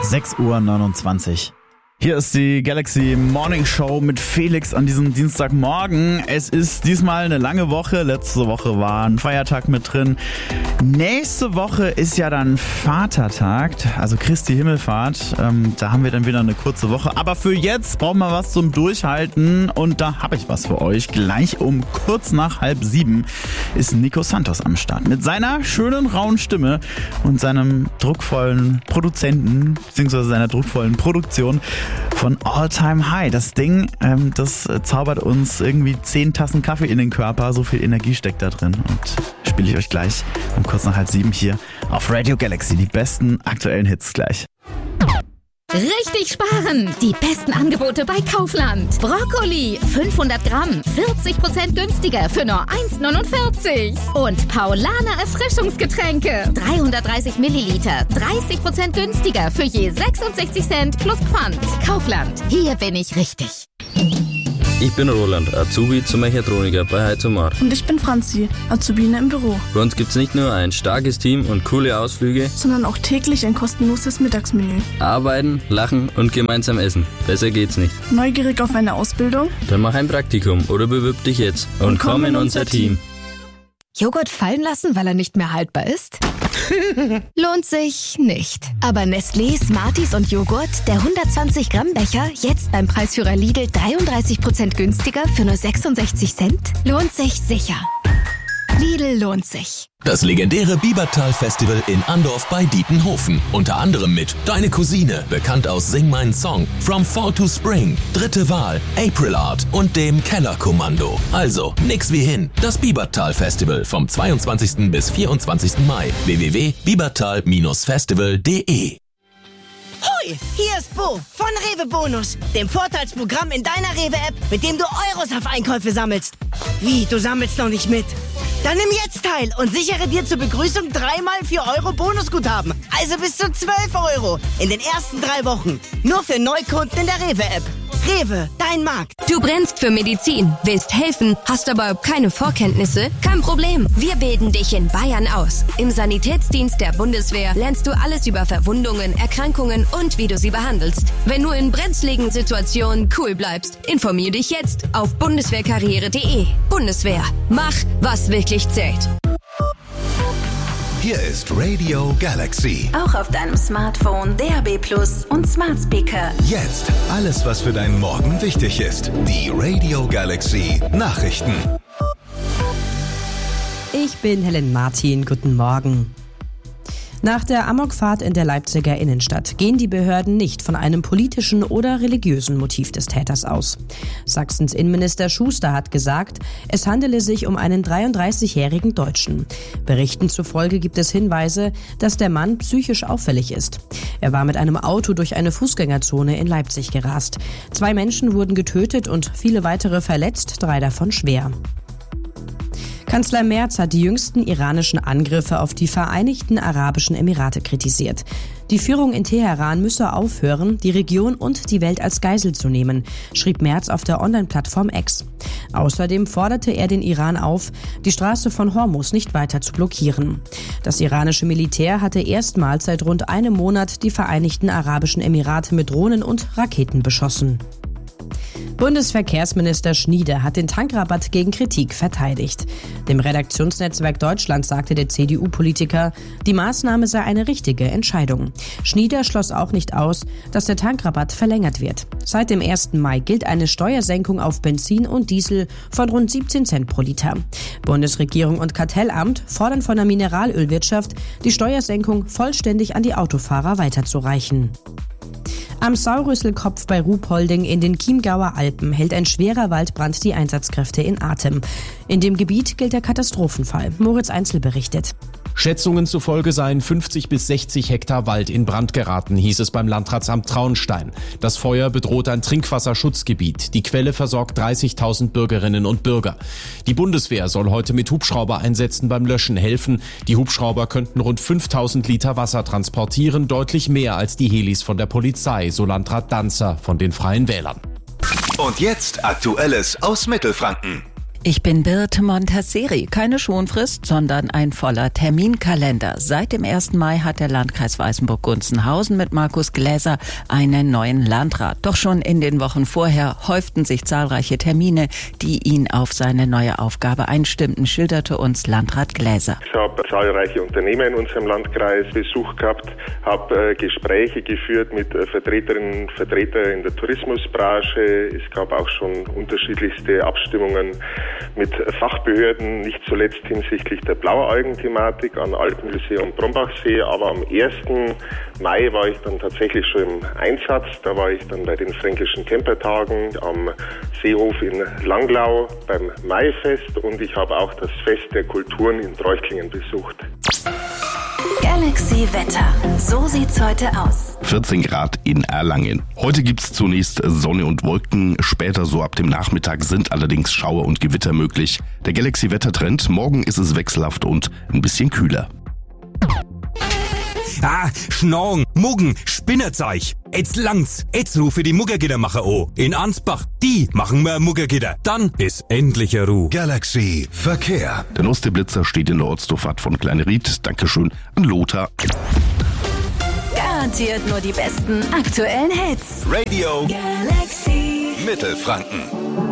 6:29 Uhr. Hier ist die Galaxy Morning Show mit Felix an diesem Dienstagmorgen. Es ist diesmal eine lange Woche. Letzte Woche war ein Feiertag mit drin. Nächste Woche ist ja dann Vatertag, also Christi Himmelfahrt. Da haben wir dann wieder eine kurze Woche. Aber für jetzt brauchen wir was zum Durchhalten. Und da habe ich was für euch. Gleich um kurz nach 6:30 ist Nico Santos am Start. Mit seiner schönen, rauen Stimme und seinem druckvollen Produzenten, beziehungsweise seiner druckvollen Produktion von All Time High. Das Ding, das zaubert uns irgendwie 10 Tassen Kaffee in den Körper. So viel Energie steckt da drin. Und spiele ich euch gleich um kurz nach 6:30 hier auf Radio Galaxy. Die besten aktuellen Hits gleich. Richtig sparen! Die besten Angebote bei Kaufland. Brokkoli, 500 Gramm, 40% günstiger für nur 1,49. Und Paulaner Erfrischungsgetränke, 330 Milliliter, 30% günstiger für je 66 Cent plus Pfand. Kaufland, hier bin ich richtig. Ich bin Roland, Azubi zum Mechatroniker bei Heizomar. Und ich bin Franzi, Azubine im Büro. Bei uns gibt's nicht nur ein starkes Team und coole Ausflüge, sondern auch täglich ein kostenloses Mittagsmenü. Arbeiten, lachen und gemeinsam essen. Besser geht's nicht. Neugierig auf eine Ausbildung? Dann mach ein Praktikum oder bewirb dich jetzt und komm in unser Team. Joghurt fallen lassen, weil er nicht mehr haltbar ist? Lohnt sich nicht. Aber Nestlé, Smarties und Joghurt, der 120 Gramm Becher, jetzt beim Preisführer Lidl 33% günstiger für nur 66 Cent? Lohnt sich sicher. Lidl lohnt sich. Das legendäre Biebertal-Festival in Andorf bei Dietenhofen. Unter anderem mit Deine Cousine, bekannt aus Sing meinen Song, From Fall to Spring, Dritte Wahl, April Art und dem Kellerkommando. Also, nix wie hin. Das Biebertal-Festival vom 22. bis 24. Mai. www.biebertal-festival.de. Hoi, hier ist Bo von Rewe Bonus, dem Vorteilsprogramm in deiner Rewe-App, mit dem du Euros auf Einkäufe sammelst. Wie, du sammelst noch nicht mit? Dann nimm jetzt teil und sichere dir zur Begrüßung 3x 4 Euro Bonusguthaben. Also bis zu 12 Euro in den ersten 3 Wochen. Nur für Neukunden in der Rewe-App. Rewe, dein Markt. Du brennst für Medizin, willst helfen, hast aber keine Vorkenntnisse? Kein Problem, wir bilden dich in Bayern aus. Im Sanitätsdienst der Bundeswehr lernst du alles über Verwundungen, Erkrankungen und wie du sie behandelst. Wenn du in brenzligen Situationen cool bleibst, informier dich jetzt auf bundeswehrkarriere.de. Bundeswehr, mach, was wirklich zählt. Hier ist Radio Galaxy. Auch auf deinem Smartphone, DAB+ und Smart Speaker. Jetzt alles, was für deinen Morgen wichtig ist. Die Radio Galaxy Nachrichten. Ich bin Helen Martin. Guten Morgen. Nach der Amokfahrt in der Leipziger Innenstadt gehen die Behörden nicht von einem politischen oder religiösen Motiv des Täters aus. Sachsens Innenminister Schuster hat gesagt, es handele sich um einen 33-jährigen Deutschen. Berichten zufolge gibt es Hinweise, dass der Mann psychisch auffällig ist. Er war mit einem Auto durch eine Fußgängerzone in Leipzig gerast. 2 Menschen wurden getötet und viele weitere verletzt, 3 davon schwer. Kanzler Merz hat die jüngsten iranischen Angriffe auf die Vereinigten Arabischen Emirate kritisiert. Die Führung in Teheran müsse aufhören, die Region und die Welt als Geisel zu nehmen, schrieb Merz auf der Online-Plattform X. Außerdem forderte er den Iran auf, die Straße von Hormuz nicht weiter zu blockieren. Das iranische Militär hatte erstmals seit rund einem Monat die Vereinigten Arabischen Emirate mit Drohnen und Raketen beschossen. Bundesverkehrsminister Schnieder hat den Tankrabatt gegen Kritik verteidigt. Dem Redaktionsnetzwerk Deutschland sagte der CDU-Politiker, die Maßnahme sei eine richtige Entscheidung. Schnieder schloss auch nicht aus, dass der Tankrabatt verlängert wird. Seit dem 1. Mai gilt eine Steuersenkung auf Benzin und Diesel von rund 17 Cent pro Liter. Bundesregierung und Kartellamt fordern von der Mineralölwirtschaft, die Steuersenkung vollständig an die Autofahrer weiterzureichen. Am Saurüsselkopf bei Ruhpolding in den Chiemgauer Alpen hält ein schwerer Waldbrand die Einsatzkräfte in Atem. In dem Gebiet gilt der Katastrophenfall. Moritz Einzel berichtet. Schätzungen zufolge seien 50 bis 60 Hektar Wald in Brand geraten, hieß es beim Landratsamt Traunstein. Das Feuer bedroht ein Trinkwasserschutzgebiet. Die Quelle versorgt 30.000 Bürgerinnen und Bürger. Die Bundeswehr soll heute mit Hubschraubereinsätzen beim Löschen helfen. Die Hubschrauber könnten rund 5.000 Liter Wasser transportieren, deutlich mehr als die Helis von der Polizei, so Landrat Danzer von den Freien Wählern. Und jetzt Aktuelles aus Mittelfranken. Ich bin Birte Montasseri. Keine Schonfrist, sondern ein voller Terminkalender. Seit dem 1. Mai hat der Landkreis Weißenburg-Gunzenhausen mit Markus Gläser einen neuen Landrat. Doch schon in den Wochen vorher häuften sich zahlreiche Termine, die ihn auf seine neue Aufgabe einstimmten, schilderte uns Landrat Gläser. Ich habe zahlreiche Unternehmer in unserem Landkreis Besuch gehabt, habe Gespräche geführt mit Vertreterinnen und Vertretern in der Tourismusbranche. Es gab auch schon unterschiedlichste Abstimmungen mit Fachbehörden, nicht zuletzt hinsichtlich der Blaualgen-Thematik an Alpenmühlsee und Brombachsee. Aber am 1. Mai war ich dann tatsächlich schon im Einsatz. Da war ich dann bei den Fränkischen Campertagen am Seehof in Langlau beim Maifest und ich habe auch das Fest der Kulturen in Treuchtlingen besucht. Galaxy Wetter. So sieht's heute aus. 14 Grad in Erlangen. Heute gibt's zunächst Sonne und Wolken. Später so ab dem Nachmittag sind allerdings Schauer und Gewitter möglich. Der Galaxy Wettertrend. Morgen ist es wechselhaft und ein bisschen kühler. Schnorren, Muggen, Spinnerzeug. Jetzt langt's. Jetzt rufe die Muggergitter machen an. In Ansbach, die machen wir Muggergitter. Dann ist endlich Ruhe. Galaxy Verkehr. Der Nosty-Blitzer steht in der Ortsdurchfahrt von Kleinried. Dankeschön an Lothar. Garantiert nur die besten aktuellen Hits. Radio Galaxy Mittelfranken.